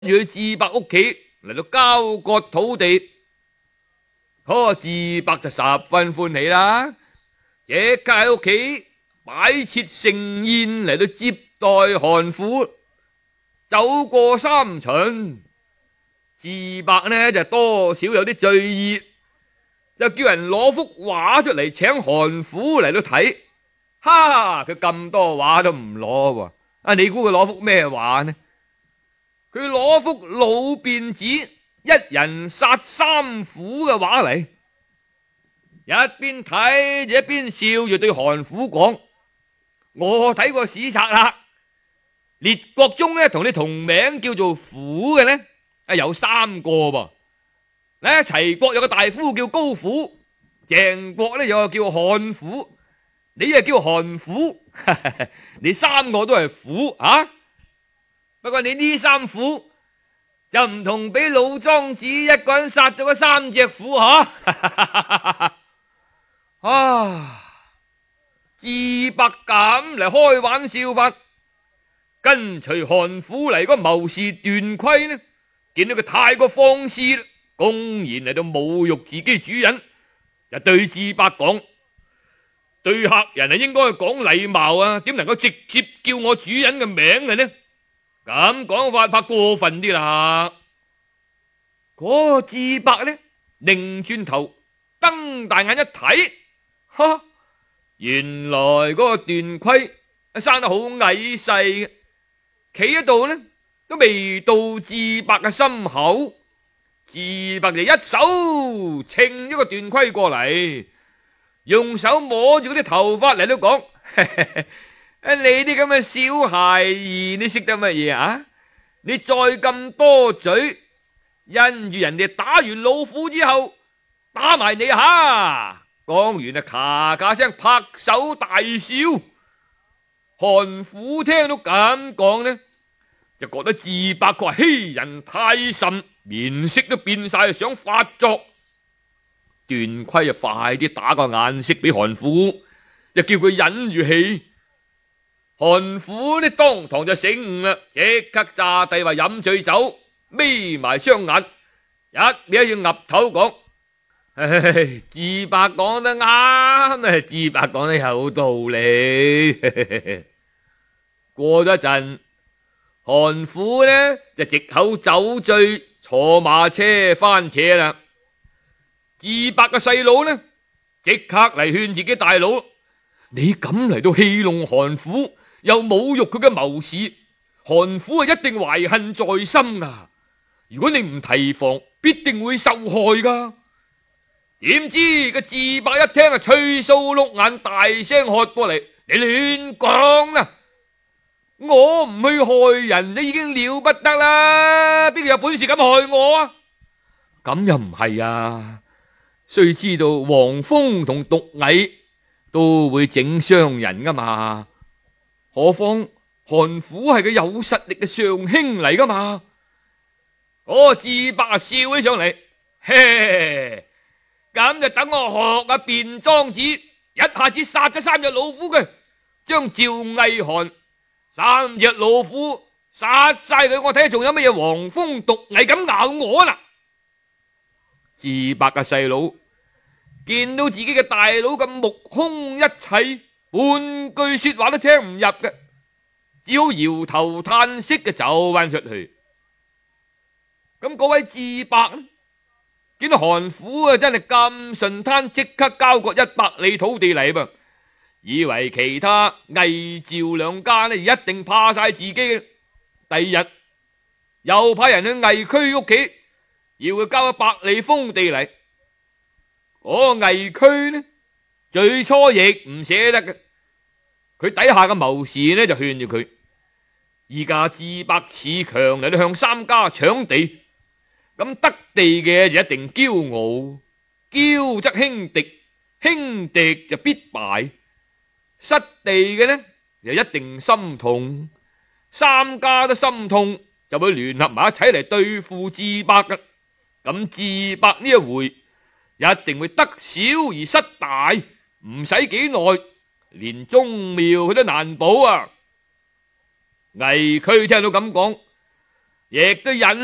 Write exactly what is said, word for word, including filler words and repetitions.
去智伯屋企嚟到交割土地，嗰智伯就十分歡喜啦，即刻喺屋企擺設盛宴嚟到接待韓府。走過三巡，智伯呢就多少有啲醉意，就叫人攞幅畫出嚟請韓府嚟到睇。哈！佢咁多畫都唔攞喎，啊你估佢攞幅咩畫呢？佢攞幅老辮子一人殺三虎嘅畫嚟，一邊睇就一邊笑住對韓府講：我睇過史冊啦，列國中呢同你同名叫做虎嘅呢，啊有三個噃。呢齊國有個大夫叫高虎，鄭國呢有個叫韓虎，你啊叫韓虎，你三個都係虎啊！不過你呢三虎就唔同，俾老莊子一個人殺咗嗰三隻虎吓。啊！智伯咁嚟開玩笑法，跟隨韓府嚟個謀士段窺呢，見到佢太過放肆，公然嚟到侮辱自己主人，就對智伯講：對客人啊應該講禮貌啊，點能夠直接叫我主人嘅名嘅呢？咁講法怕過分啲啦。嗰個智伯呢，擰轉頭瞪大眼一睇，哈！原來嗰個段窺生得好矮細嘅，企喺度呢都未到智伯嘅心口。智伯就一手稱咗個段窺過嚟，用手摸住嗰啲頭髮嚟都講：你啲咁嘅小孩兒，你識得乜嘢啊？你再咁多嘴，因住人哋打完老虎之後，打埋你吓！講完啊，咔咔聲拍手大笑。韓府聽到咁講呢，就覺得智伯佢話欺人太甚，面色都變晒，想發作。段窺啊，快啲打個眼色俾韓府，就叫佢忍住氣。韓府呢當堂就醒悟啦，即刻詐帝話飲醉酒，眯埋雙眼，一味要岌頭講：唉，智伯講得啱啊，智伯講得有道理。過咗一陣，韓府呢就藉口酒醉，坐馬車翻車啦。智伯嘅細佬呢，即刻嚟勸自己大佬：你咁嚟到戲弄韓府，又侮辱佢嘅謀士，韓府啊一定懷恨在心啊！如果你唔提防，必定會受害噶。點知個智伯一聽啊，吹鬚碌眼，大聲喝過嚟：你亂講啦！我唔去害人，你已經了不得啦，邊個有本事咁害我啊？咁又唔係啊！須知道黃蜂同毒蟻都會整傷人噶嘛，何況韓府係個有實力嘅上兄嚟噶嘛。嗰個智伯啊笑起上嚟，嘿，咁就等我學啊卞莊子，一下子殺咗三隻老虎嘅，將趙魏韓三隻老虎殺晒佢，我睇下仲有乜嘢黃蜂毒蟻咁咬我啦。智伯嘅細佬見到自己嘅大佬咁目空一切，半句說話都聽唔入嘅，只好搖頭嘆息嘅走翻出去。咁嗰位智伯見到韓府啊真係咁順攤，即刻交割一百里土地嚟噃，以為其他魏趙兩家呢一定怕晒自己嘅。第二日又派人去魏區屋企，要佢交一百里封地嚟。嗰個魏區呢，最初亦唔捨得嘅，佢底下嘅謀士呢就勸住佢：依家智伯恃強嚟到向三家搶地，咁得地嘅就一定驕傲，驕則輕敵，輕敵就必敗；失地嘅呢就一定心痛，三家都心痛，就會聯合埋一齊嚟對付智伯嘅。咁智伯呢一回一定會得小而失大，唔使幾耐，連宗廟佢都難保啊！魏區聽到咁講， 亦都引